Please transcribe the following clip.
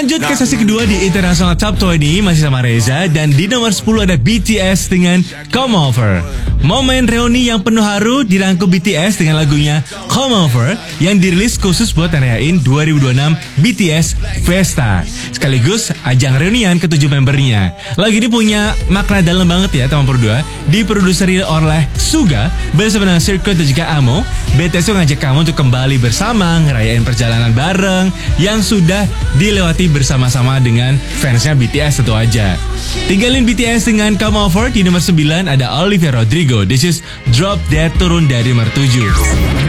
Lanjut ke sesi kedua di International Top 20 masih sama Reza. Dan di nomor 10 ada BTS dengan Come Over. Momen reuni yang penuh haru dirangkum BTS dengan lagunya Come Over yang dirilis khusus buat ngerayain 2026 BTS Festa. Sekaligus ajang reunian ke-7 membernya. Lagu ini punya makna dalam banget ya teman berdua. Diproduseri oleh Suga bersama dengan Circuit dan juga Amo. BTS ngajak kamu untuk kembali bersama ngerayain perjalanan bareng yang sudah dilewati bersama-sama dengan fansnya BTS tentu aja. Tinggalin BTS dengan Come Over. Di nomor 9 ada Olivia Rodrigo. This is Drop Dead turun dari nomor 7.